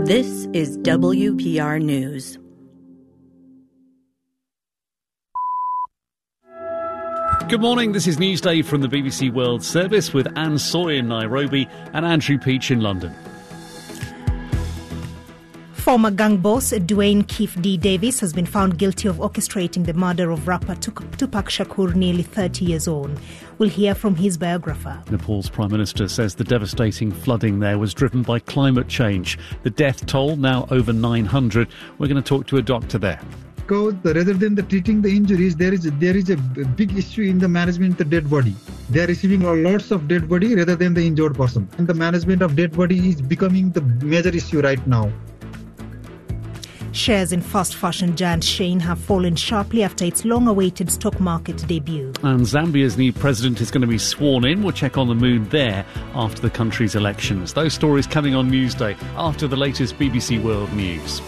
This is WPR News. Good morning, this is Newsday from the BBC World Service with Anne Soy in Nairobi and Andrew Peach in London. Former gang boss Dwayne Keefe D. Davis has been found guilty of orchestrating the murder of rapper Tupac Shakur nearly 30 years on. We'll hear from his biographer. Nepal's Prime Minister says the devastating flooding there was driven by climate change. The death toll now over 900. We're going to talk to a doctor there. Because rather than treating the injuries, there is a big issue in the management of the dead body. They are receiving lots of dead body rather than the injured person. And the management of dead body is becoming the major issue right now. Shares in fast fashion giant Shein have fallen sharply after its long-awaited stock market debut. And Zambia's new president is going to be sworn in. We'll check on the mood there after the country's elections. Those stories coming on Newsday after the latest BBC World News.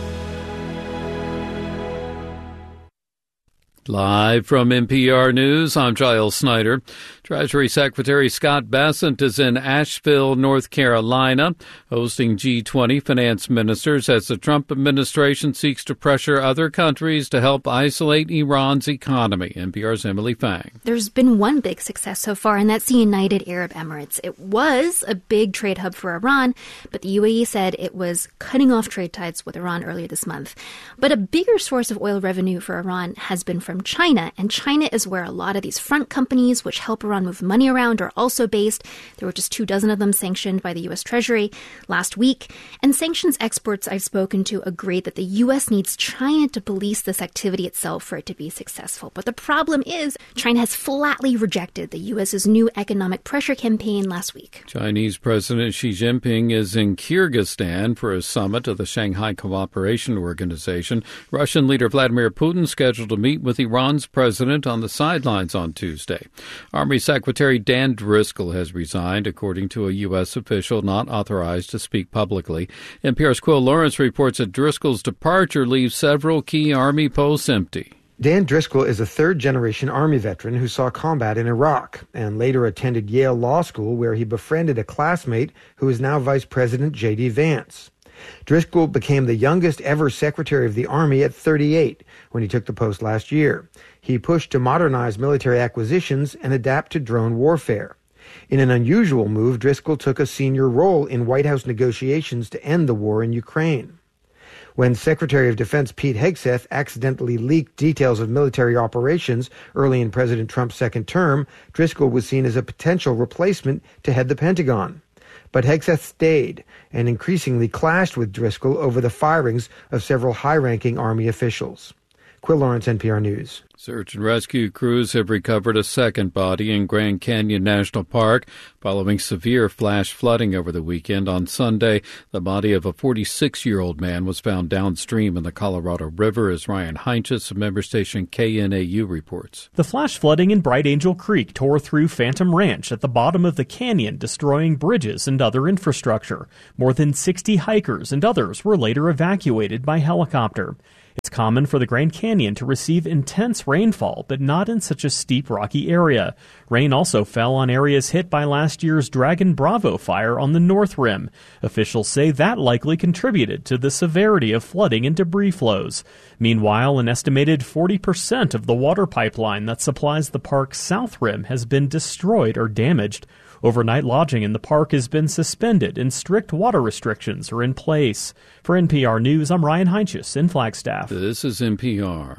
Live from NPR News, I'm Giles Snyder. Treasury Secretary Scott Bessent is in Asheville, North Carolina, hosting G20 finance ministers as the Trump administration seeks to pressure other countries to help isolate Iran's economy. NPR's Emily Fang. There's been one big success so far, and that's the United Arab Emirates. It was a big trade hub for Iran, but the UAE said it was cutting off trade ties with Iran earlier this month. But a bigger source of oil revenue for Iran has been from China, and China is where a lot of these front companies, which help Iran move money around, are also based. There were just 24 of them sanctioned by the U.S. Treasury last week, and sanctions experts I've spoken to agree that the U.S. needs China to police this activity itself for it to be successful. But the problem is China has flatly rejected the U.S.'s new economic pressure campaign last week. Chinese President Xi Jinping is in Kyrgyzstan for a summit of the Shanghai Cooperation Organization. Russian leader Vladimir Putin scheduled to meet with Iran's president on the sidelines on Tuesday. Army Secretary Dan Driscoll has resigned, according to a U.S. official not authorized to speak publicly. NPR's Quill Lawrence reports that Driscoll's departure leaves several key Army posts empty. Dan Driscoll is a third-generation Army veteran who saw combat in Iraq and later attended Yale Law School, where he befriended a classmate who is now Vice President J.D. Vance. Driscoll became the youngest ever Secretary of the Army at 38 when he took the post last year. He pushed to modernize military acquisitions and adapt to drone warfare. In an unusual move, Driscoll took a senior role in White House negotiations to end the war in Ukraine. When Secretary of Defense Pete Hegseth accidentally leaked details of military operations early in President Trump's second term, Driscoll was seen as a potential replacement to head the Pentagon. But Hegseth stayed and increasingly clashed with Driscoll over the firings of several high-ranking Army officials. Quill Lawrence, NPR News. Search and rescue crews have recovered a second body in Grand Canyon National Park following severe flash flooding over the weekend. On Sunday, the body of a 46-year-old man was found downstream in the Colorado River, as Ryan Heinches of member station KNAU reports. The flash flooding in Bright Angel Creek tore through Phantom Ranch at the bottom of the canyon, destroying bridges and other infrastructure. More than 60 hikers and others were later evacuated by helicopter. It's common for the Grand Canyon to receive intense rainfall, but not in such a steep, rocky area. Rain also fell on areas hit by last year's Dragon Bravo fire on the North Rim. Officials say that likely contributed to the severity of flooding and debris flows. Meanwhile, an estimated 40% of the water pipeline that supplies the park's South Rim has been destroyed or damaged. Overnight lodging in the park has been suspended and strict water restrictions are in place. For NPR News, I'm Ryan Heinches in Flagstaff. This is NPR.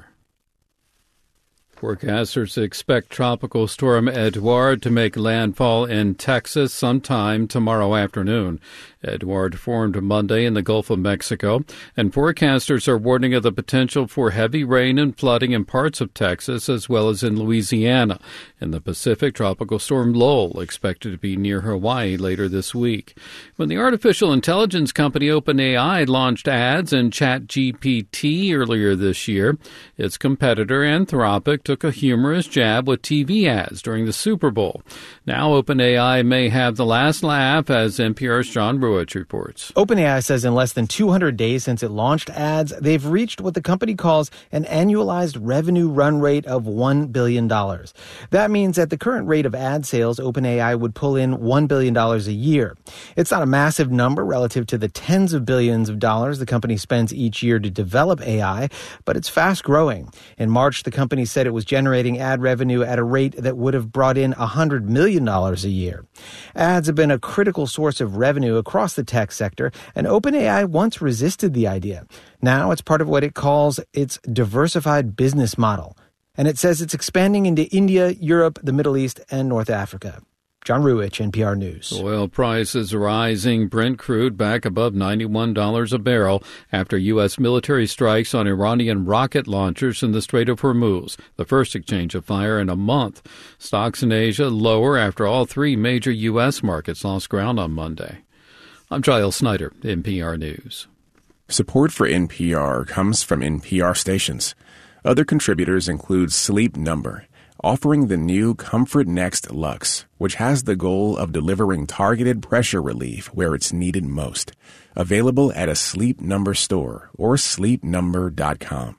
Forecasters expect Tropical Storm Edouard to make landfall in Texas sometime tomorrow afternoon. Edouard formed Monday in the Gulf of Mexico, and forecasters are warning of the potential for heavy rain and flooding in parts of Texas as well as in Louisiana. In the Pacific, Tropical Storm Lowell expected to be near Hawaii later this week. When the artificial intelligence company OpenAI launched ads in ChatGPT earlier this year, its competitor Anthropic took a humorous jab with TV ads during the Super Bowl. Now OpenAI may have the last laugh, as NPR's John Ruich reports. OpenAI says in less than 200 days since it launched ads, they've reached what the company calls an annualized revenue run rate of $1 billion. That means at the current rate of ad sales, OpenAI would pull in $1 billion a year. It's not a massive number relative to the tens of billions of dollars the company spends each year to develop AI, but it's fast growing. In March, the company said it was generating ad revenue at a rate that would have brought in $100 million a year. Ads have been a critical source of revenue across the tech sector, and OpenAI once resisted the idea. Now it's part of what it calls its diversified business model. And it says it's expanding into India, Europe, the Middle East, and North Africa. John Ruich, NPR News. Oil prices rising. Brent crude back above $91 a barrel after U.S. military strikes on Iranian rocket launchers in the Strait of Hormuz, the first exchange of fire in a month. Stocks in Asia lower after all three major U.S. markets lost ground on Monday. I'm Giles Snyder, NPR News. Support for NPR comes from NPR stations. Other contributors include Sleep Number, offering the new Comfort Next Luxe, which has the goal of delivering targeted pressure relief where it's needed most. Available at a Sleep Number store or sleepnumber.com.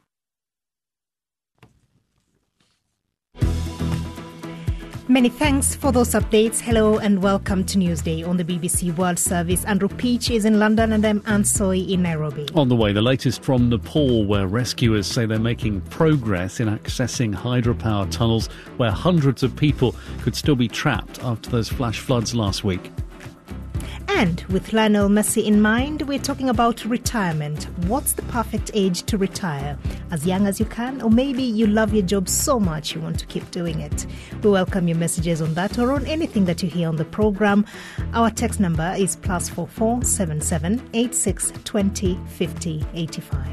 Many thanks for those updates. Hello and welcome to Newsday on the BBC World Service. Andrew Peach is in London and I'm Anne Soy in Nairobi. On the way, the latest from Nepal, where rescuers say they're making progress in accessing hydropower tunnels where hundreds of people could still be trapped after those flash floods last week. And with Lionel Messi in mind, we're talking about retirement. What's the perfect age to retire? As young as you can, or maybe you love your job so much you want to keep doing it. We welcome your messages on that or on anything that you hear on the program. Our text number is +44 77 86 20 50 85.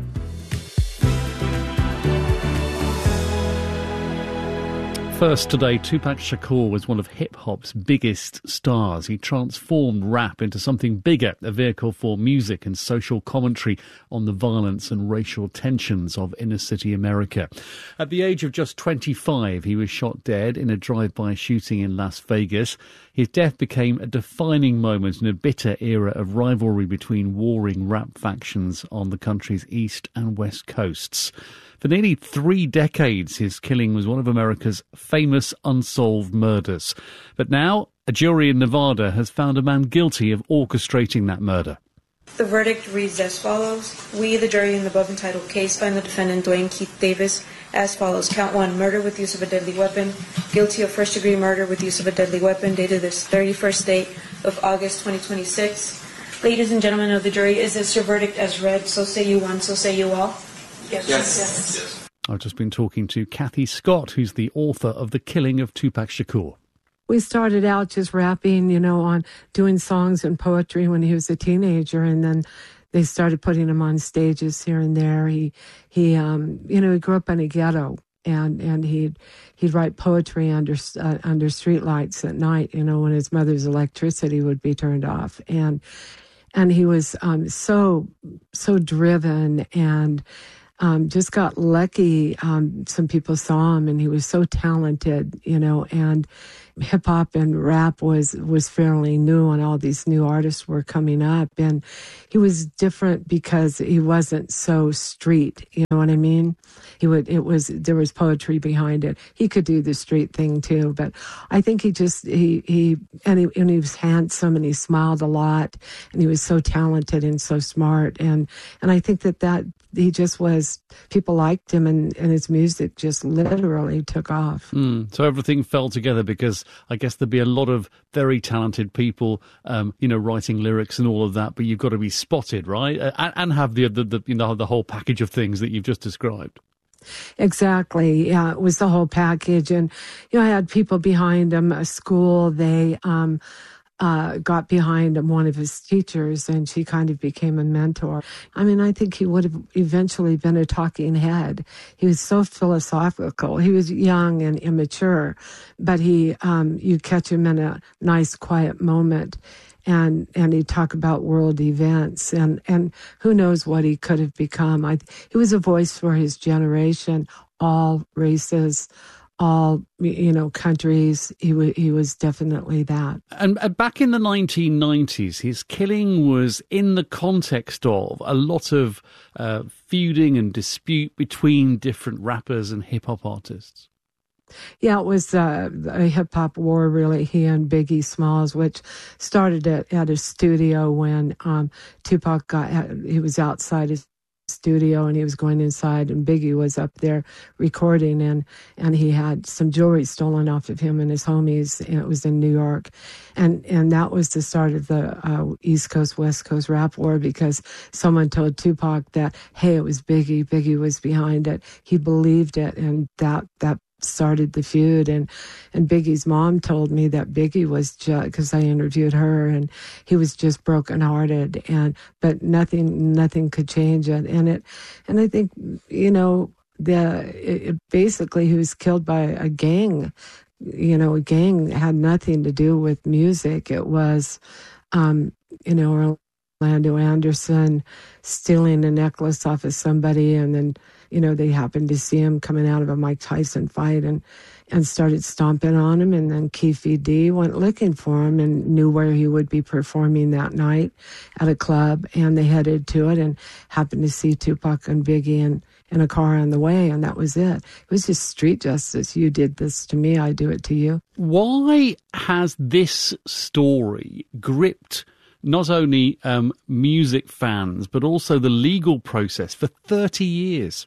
First today, Tupac Shakur was one of hip-hop's biggest stars. He transformed rap into something bigger, a vehicle for music and social commentary on the violence and racial tensions of inner-city America. At the age of just 25, he was shot dead in a drive-by shooting in Las Vegas. His death became a defining moment in a bitter era of rivalry between warring rap factions on the country's east and west coasts. For nearly 3 decades, his killing was one of America's famous unsolved murders. But now, a jury in Nevada has found a man guilty of orchestrating that murder. The verdict reads as follows. We, the jury in the above entitled case, find the defendant, Dwayne Keith Davis, as follows. Count 1, murder with use of a deadly weapon. Guilty of first-degree murder with use of a deadly weapon, dated this 31st day of August 2026. Ladies and gentlemen of the jury, is this your verdict as read? So say you one, so say you all. Yes. I've just been talking to Kathy Scott, who's the author of The Killing of Tupac Shakur. We started out just rapping, on doing songs and poetry when he was a teenager, and then they started putting him on stages here and there. He grew up in a ghetto, and he'd write poetry under streetlights at night, when his mother's electricity would be turned off, and he was so driven and. Just got lucky. Some people saw him, and he was so talented, and hip hop and rap was fairly new, and all these new artists were coming up, and he was different because he wasn't so street. You know what I mean? There was poetry behind it. He could do the street thing too, but I think he was handsome, and he smiled a lot, and he was so talented and so smart, and I think that he just was, people liked him, and his music just literally took off. So everything fell together because I guess there'd be a lot of very talented people, writing lyrics and all of that, but you've got to be spotted, right? And have the whole package of things that you've just described. Exactly. Yeah, it was the whole package. And, I had people behind him, a school, they, got behind one of his teachers, and she kind of became a mentor. I mean, I think he would have eventually been a talking head. He was so philosophical. He was young and immature, but you catch him in a nice, quiet moment, and he'd talk about world events, and who knows what he could have become. He was a voice for his generation, all races, all, countries. He was definitely that. And back in the 1990s, his killing was in the context of a lot of feuding and dispute between different rappers and hip-hop artists. Yeah, it was a hip-hop war, really, he and Biggie Smalls, which started at a studio when Tupac he was outside his studio and he was going inside, and Biggie was up there recording, and he had some jewelry stolen off of him and his homies, and it was in New York. And that was the start of the East Coast, West Coast rap war, because someone told Tupac that, hey, it was Biggie. Biggie was behind it. He believed it, and that started the feud. And Biggie's mom told me that Biggie was just, because I interviewed her, and he was just brokenhearted, but nothing could change it. And I think, basically he was killed by a gang. A gang had nothing to do with music. It was, Orlando Anderson stealing a necklace off of somebody, and then they happened to see him coming out of a Mike Tyson fight and started stomping on him. And then Keefe D went looking for him and knew where he would be performing that night at a club. And they headed to it and happened to see Tupac and Biggie in a car on the way. And that was it. It was just street justice. You did this to me, I do it to you. Why has this story gripped not only music fans, but also the legal process for 30 years?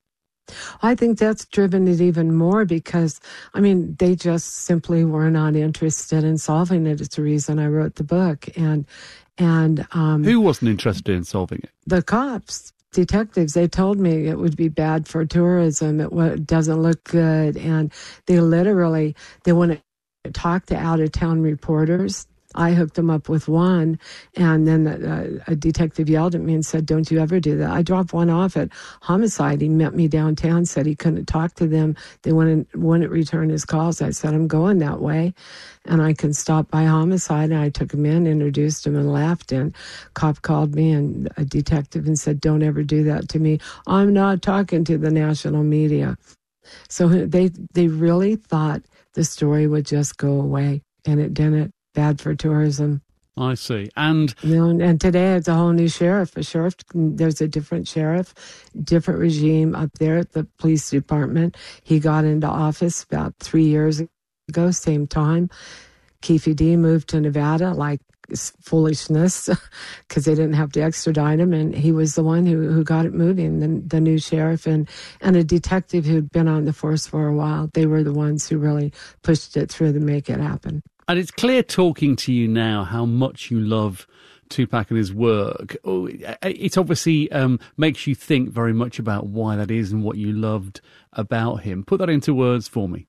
I think that's driven it even more because, they just simply were not interested in solving it. It's the reason I wrote the book. And who wasn't interested in solving it? The cops, detectives. They told me it would be bad for tourism. It doesn't look good. And they want to talk to out-of-town reporters. I hooked them up with one, and then a detective yelled at me and said, "Don't you ever do that." I dropped one off at Homicide. He met me downtown, said he couldn't talk to them. They wouldn't return his calls. I said, "I'm going that way, and I can stop by Homicide." And I took him in, introduced him, and left. And cop called me, and a detective, and said, "Don't ever do that to me. I'm not talking to the national media." So they really thought the story would just go away, and it didn't. Bad for tourism. I see. And today it's a whole new sheriff. There's a different sheriff, different regime up there at the police department. He got into office about 3 years ago, same time. Keefe D moved to Nevada, like foolishness, because they didn't have to extradite him, and he was the one who got it moving, the new sheriff and a detective who'd been on the force for a while. They were the ones who really pushed it through to make it happen. And it's clear talking to you now how much you love Tupac and his work. It obviously makes you think very much about why that is and what you loved about him. Put that into words for me.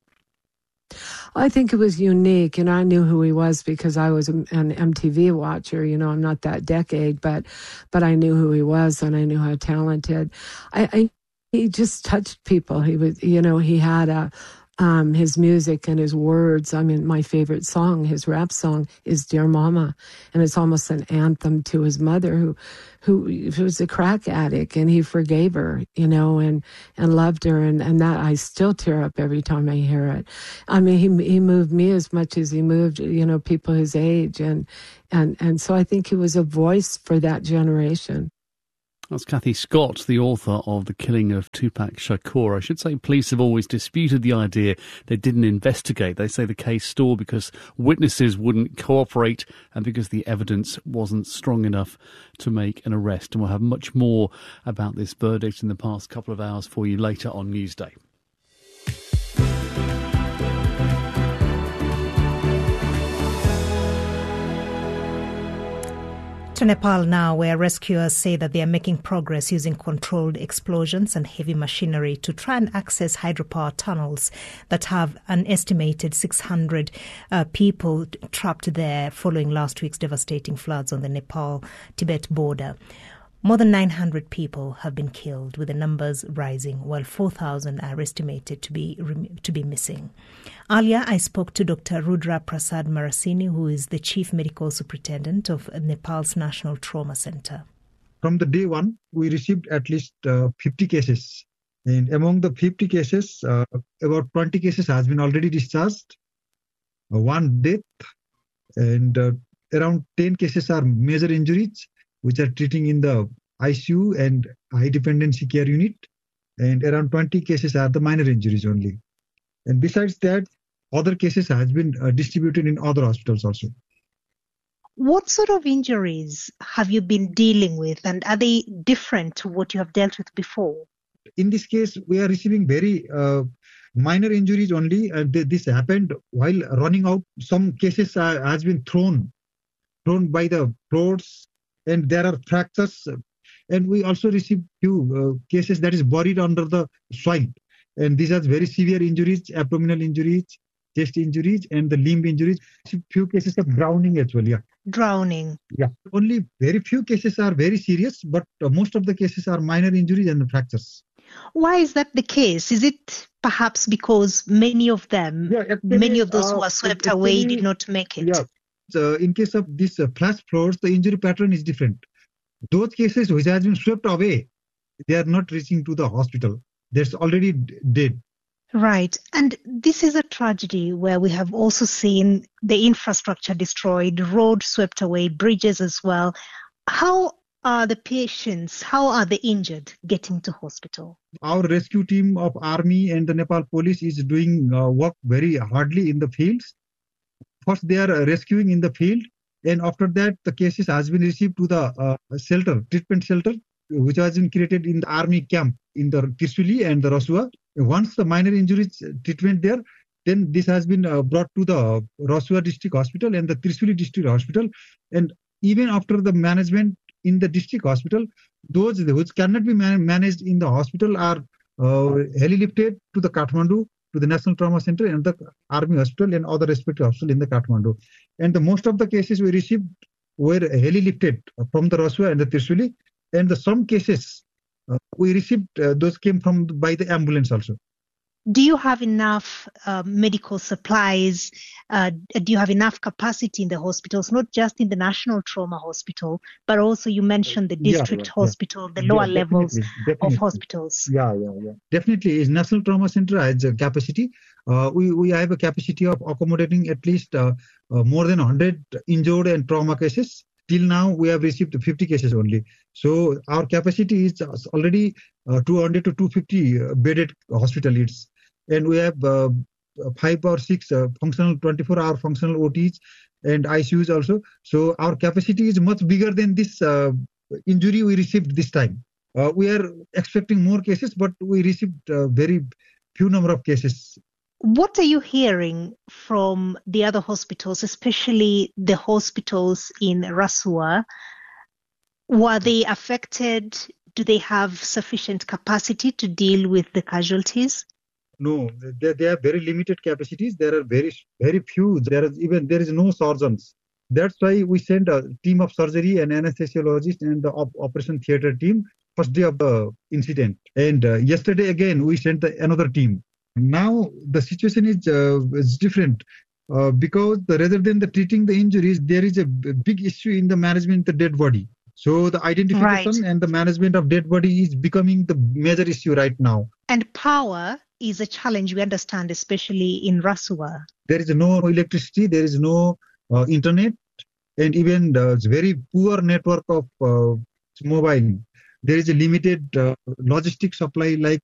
I think it was unique, and I knew who he was because I was an MTV watcher. I'm not that decade, but I knew who he was, and I knew how talented. He just touched people. He was, he had his music and his words. My favorite song, his rap song, is "Dear Mama," and it's almost an anthem to his mother, who was a crack addict, and he forgave her, and loved her, and that I still tear up every time I hear it. He moved me as much as he moved, people his age, and so I think he was a voice for that generation. That's Kathy Scott, the author of The Killing of Tupac Shakur. I should say police have always disputed the idea they didn't investigate. They say the case stalled because witnesses wouldn't cooperate and because the evidence wasn't strong enough to make an arrest. And we'll have much more about this verdict in the past couple of hours for you later on Newsday. To Nepal now, where rescuers say that they are making progress using controlled explosions and heavy machinery to try and access hydropower tunnels that have an estimated 600 people trapped there following last week's devastating floods on the Nepal-Tibet border. More than 900 people have been killed, with the numbers rising, while 4,000 are estimated to be missing. Earlier, I spoke to Dr. Rudra Prasad Marasini, who is the Chief Medical Superintendent of Nepal's National Trauma Center. From the day one, we received at least 50 cases And among the 50 cases, about 20 cases has been already discharged, one death, and around 10 cases are major injuries, which are treating in the ICU and high dependency care unit, and around 20 cases are the minor injuries only. And besides that, other cases has been distributed in other hospitals also. What sort of injuries have you been dealing with, and are they different to what you have dealt with before? In this case, we are receiving very minor injuries only, and this happened while running out. Some cases has been thrown by the floors, and there are fractures. And we also received few cases that is buried under the soil, and these are very severe injuries, abdominal injuries, chest injuries, and the limb injuries. Few cases of drowning as well. Yeah. Drowning. Yeah. Only very few cases are very serious, but most of the cases are minor injuries and fractures. Why is that the case? Is it perhaps because many of them, many of those who are swept away did not make it? Yeah. So in case of these flash floors, the injury pattern is different. Those cases which has been swept away, they are not reaching to the hospital. They're already dead. Right. And this is a tragedy where we have also seen the infrastructure destroyed, roads swept away, bridges as well. How are the patients, how are the injured getting to hospital? Our rescue team of Army and the Nepal Police is doing work very hardly in the fields. First, they are rescuing in the field, and after that, the cases has been received to the treatment shelter, which has been created in the Army camp in the Trishuli and the Rasua. Once the minor injuries treatment there, then this has been brought to the Rasua district hospital and the Trishuli district hospital. And even after the management in the district hospital, those which cannot be managed in the hospital are heli-lifted to the Kathmandu, to the National Trauma Center and the Army Hospital and other respective hospitals in the Kathmandu. And the most of the cases we received were heli-lifted from the Rasua and the Trishuli. And some cases we received, those came by the ambulance also. Do you have enough medical supplies? Do you have enough capacity in the hospitals, not just in the National Trauma Hospital, but also you mentioned the district hospital, the lower levels of hospitals? Yeah. Definitely, is National Trauma Center has a capacity. We have a capacity of accommodating at least more than 100 injured and trauma cases. Till now, we have received 50 cases only. So our capacity is already 200 to 250 bedded hospital. And we have 5 or 6 functional 24-hour functional OTs and ICUs also. So our capacity is much bigger than this injury we received this time. We are expecting more cases, but we received very few number of cases. What are you hearing from the other hospitals, especially the hospitals in Rasua? Were they affected? Do they have sufficient capacity to deal with the casualties? No, they have very limited capacities. There are very few. There is no surgeons. That's why we send a team of surgery and anesthesiologist and the operation theater team first day of the incident. And yesterday again we sent another team. Now the situation is different because rather than treating the injuries, there is a big issue in the management of the dead body. So the identification and the management of dead body is becoming the major issue right now. And power is a challenge, we understand, especially in Rasua. There is no electricity, there is no internet, and even the very poor network of mobile. There is a limited logistic supply like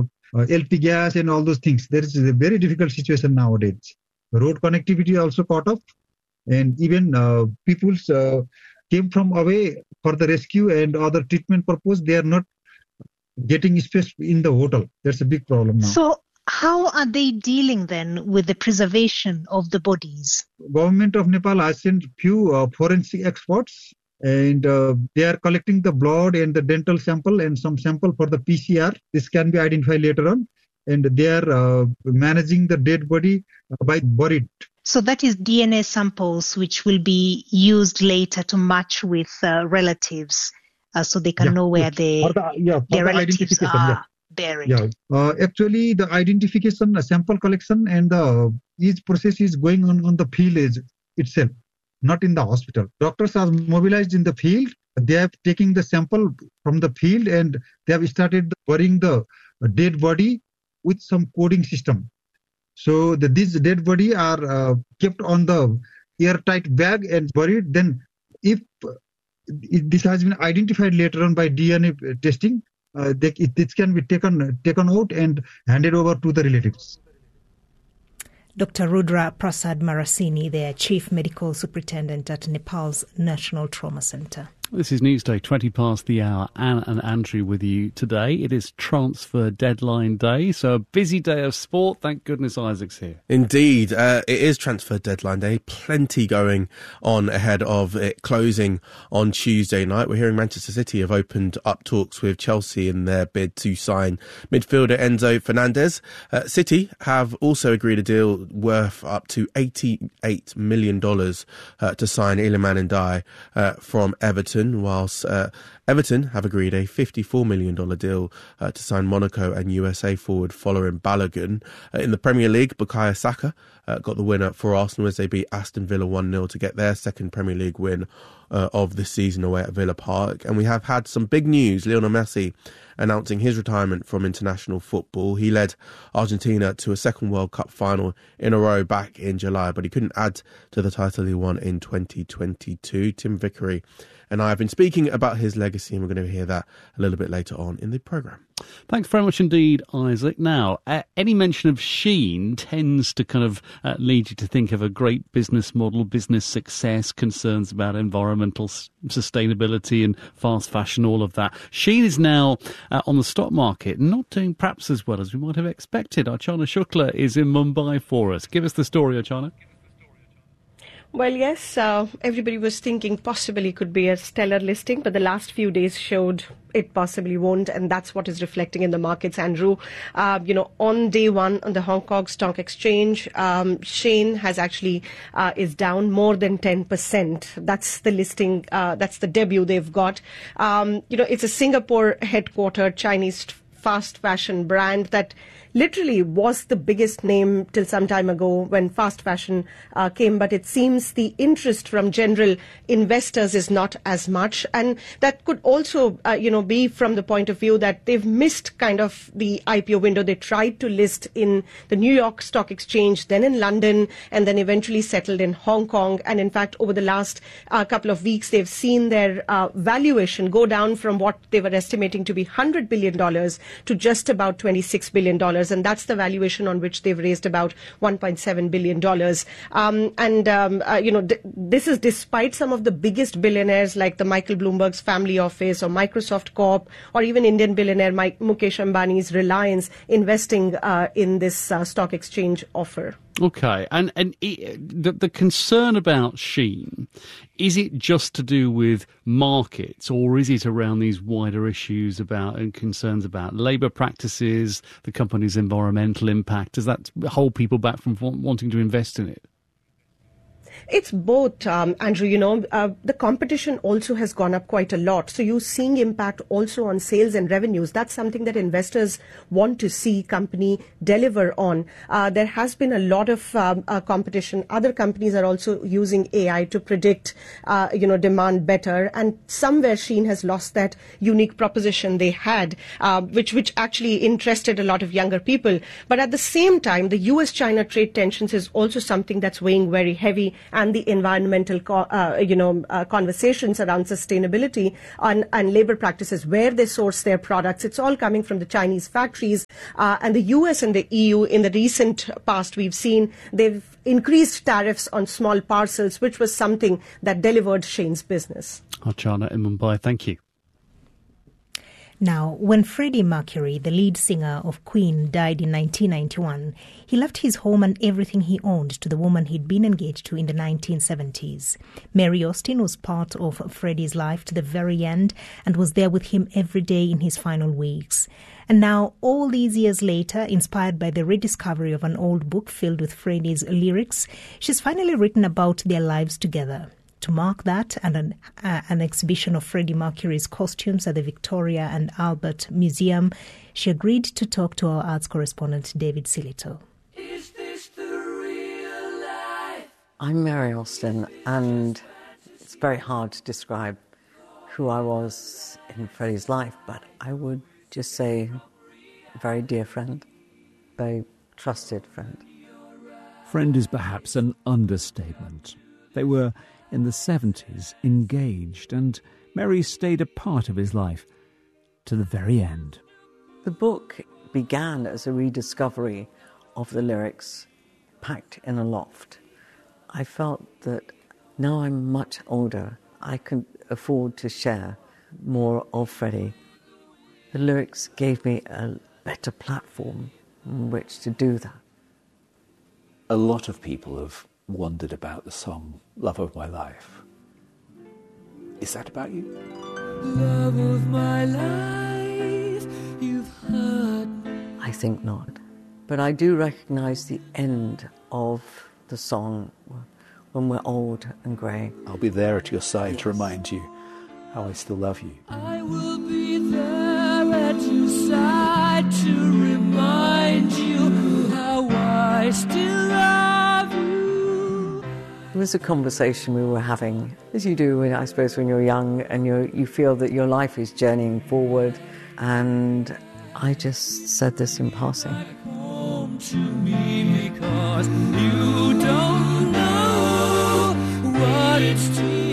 LP gas and all those things. There is a very difficult situation nowadays. Road connectivity also cut off, and even people came from away for the rescue and other treatment purpose. They are not getting space in the hotel. That's a big problem now. So how are they dealing then with the preservation of the bodies? Government of Nepal has sent few forensic experts, and they are collecting the blood and the dental sample and some sample for the PCR. This can be identified later on. And they are managing the dead body by buried. So that is DNA samples which will be used later to match with relatives so they can know where their relatives are buried. Actually, the identification, sample collection and each process is going on the field itself, not in the hospital. Doctors are mobilized in the field. They have taken the sample from the field and they have started burying the dead body with some coding system. So these dead body are kept on the airtight bag and buried. Then if this has been identified later on by DNA testing, this can be taken out and handed over to the relatives. Dr. Rudra Prasad Marasini, their Chief Medical Superintendent at Nepal's National Trauma Centre. This is Newsday, 20 past the hour. Anne and Andrew with you today. It is transfer deadline day, so a busy day of sport. Thank goodness Isaac's here. Indeed, it is transfer deadline day. Plenty going on ahead of it closing on Tuesday night. We're hearing Manchester City have opened up talks with Chelsea in their bid to sign midfielder Enzo Fernandez. City have also agreed a deal worth up to $88 million to sign Iliman Ndiaye from Everton, whilst Everton have agreed a $54 million deal to sign Monaco and USA forward Folarin Balogun. In the Premier League, Bukayo Saka got the winner for Arsenal as they beat Aston Villa 1-0 to get their second Premier League win of the season away at Villa Park. And we have had some big news. Lionel Messi announcing his retirement from international football. He led Argentina to a second World Cup final in a row back in July, but he couldn't add to the title he won in 2022. Tim Vickery and I have been speaking about his legacy, and we're going to hear that a little bit later on in the programme. Thanks very much indeed, Isaac. Now, any mention of Shein tends to kind of lead you to think of a great business model, business success, concerns about environmental sustainability and fast fashion, all of that. Shein is now on the stock market, not doing perhaps as well as we might have expected. Archana Shukla is in Mumbai for us. Give us the story, Archana. Well, yes, everybody was thinking possibly could be a stellar listing, but the last few days showed it possibly won't, and that's what is reflecting in the markets, Andrew. On day one on the Hong Kong Stock Exchange, Shein has actually is down more than 10%. That's the listing, that's the debut they've got. It's a Singapore headquartered Chinese fast fashion brand that literally was the biggest name till some time ago when fast fashion came, but it seems the interest from general investors is not as much, and that could also be from the point of view that they've missed kind of the IPO window. They tried to list in the New York Stock Exchange, then in London, and then eventually settled in Hong Kong. And in fact, over the last couple of weeks, they've seen their valuation go down from what they were estimating to be $100 billion to just about $26 billion. And that's the valuation on which they've raised about $1.7 billion. This is despite some of the biggest billionaires like the Michael Bloomberg's family office or Microsoft Corp, or even Indian billionaire Mukesh Ambani's Reliance investing in this stock exchange offer. Okay, and the concern about Shein, is it just to do with markets, or is it around these wider issues about and concerns about labour practices, the company's environmental impact? Does that hold people back from wanting to invest in it? It's both, Andrew. The competition also has gone up quite a lot. So you're seeing impact also on sales and revenues. That's something that investors want to see company deliver on. There has been a lot of competition. Other companies are also using AI to predict, demand better. And somewhere Shein has lost that unique proposition they had, which actually interested a lot of younger people. But at the same time, the US-China trade tensions is also something that's weighing very heavy, and the environmental, conversations around sustainability and labor practices, where they source their products. It's all coming from the Chinese factories. And the US and the EU, in the recent past, we've seen they've increased tariffs on small parcels, which was something that delivered Shein's business. Archana in Mumbai, thank you. Now, when Freddie Mercury, the lead singer of Queen, died in 1991, he left his home and everything he owned to the woman he'd been engaged to in the 1970s. Mary Austin was part of Freddie's life to the very end and was there with him every day in his final weeks. And now, all these years later, inspired by the rediscovery of an old book filled with Freddie's lyrics, she's finally written about their lives together. To mark that, and an exhibition of Freddie Mercury's costumes at the Victoria and Albert Museum, she agreed to talk to our arts correspondent David Silito. Is this the real life? I'm Mary Austin, and it's very hard to describe who I was in Freddie's life, but I would just say very dear friend, very trusted friend. Friend is perhaps an understatement. They were, in the 70s, engaged, and Mary stayed a part of his life to the very end. The book began as a rediscovery of the lyrics packed in a loft. I felt that now I'm much older, I can afford to share more of Freddie. The lyrics gave me a better platform on which to do that. A lot of people have wondered about the song Love of My Life. Is that about you? Love of my life, you've hurt me. I think not. But I do recognise the end of the song when we're old and grey. I'll be there at your side to remind you how I still love you. I will be there at your side to remind you how I still love you. It was a conversation we were having, as you do, I suppose, when you're young and you feel that your life is journeying forward. And I just said this in passing. Home to me because you don't know what it's to.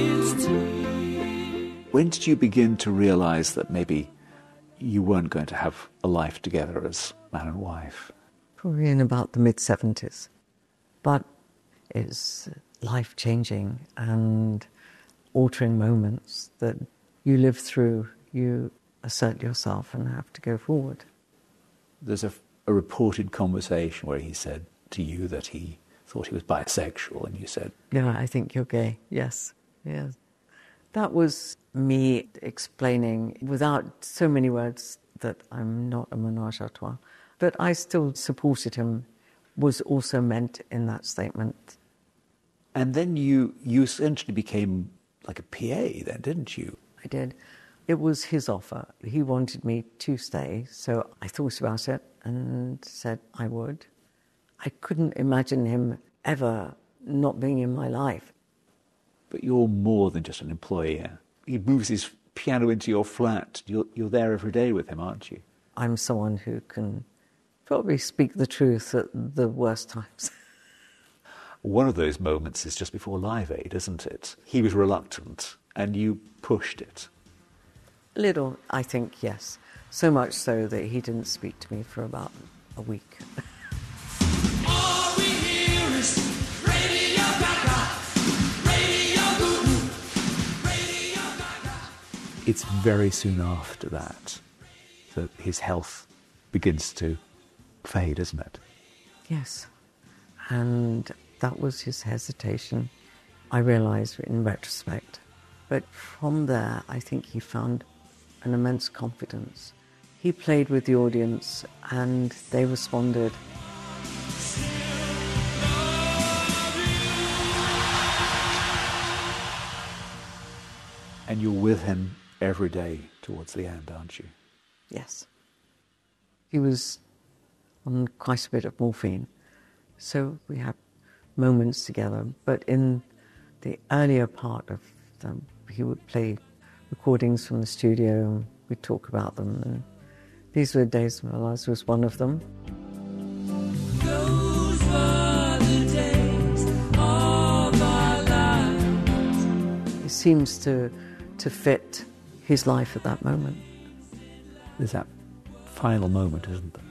When did you begin to realise that maybe you weren't going to have a life together as man and wife? Probably in about the mid-70s. But it's life-changing and altering moments that you live through. You assert yourself and have to go forward. There's a reported conversation where he said to you that he thought he was bisexual, and you said... Yeah, I think you're gay, yes. Yes. That was me explaining, without so many words, that I'm not a ménage à trois. But I still supported him, was also meant in that statement. And then you essentially became like a PA then, didn't you? I did. It was his offer. He wanted me to stay, so I thought about it and said I would. I couldn't imagine him ever not being in my life. But you're more than just an employee. He moves his piano into your flat. You're there every day with him, aren't you? I'm someone who can probably speak the truth at the worst times. One of those moments is just before Live Aid, isn't it? He was reluctant, and you pushed it. Little, I think, yes. So much so that he didn't speak to me for about a week. All we hear is Radio Gaga, Radio Goo, Radio Gaga. It's very soon after that his health begins to fade, isn't it? Yes. And that was his hesitation, I realised in retrospect. But from there, I think he found an immense confidence. He played with the audience and they responded. And you're with him every day towards the end, aren't you? Yes. He was on quite a bit of morphine, so we had moments together. But in the earlier part of them, he would play recordings from the studio and we'd talk about them. And these were days when I was one of them. Those were the days of our lives. It seems to fit his life at that moment. There's that final moment, isn't there?